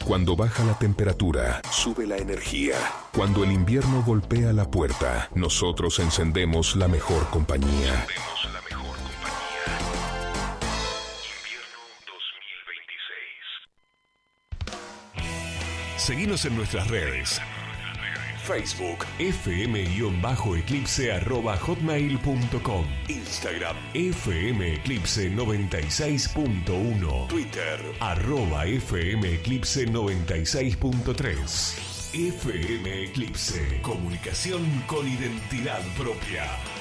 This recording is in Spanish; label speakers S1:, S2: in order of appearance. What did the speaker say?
S1: Cuando baja la temperatura, sube la energía. Cuando el invierno golpea la puerta, nosotros encendemos la mejor compañía. Invierno 2026. Seguinos en nuestras redes. Facebook fm_eclipse@hotmail.com, Instagram fmeclipse96.1, Twitter @fmeclipse96.3. FM Eclipse, comunicación con identidad propia.